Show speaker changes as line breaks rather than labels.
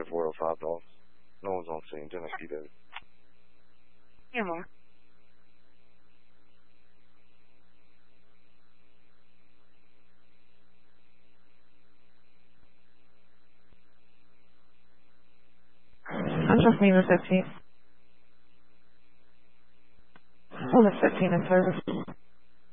$405. No one's on scene. 10 XP, David.
Yeah, Mom. I'm just mean the 15th. Well, the 15th in service.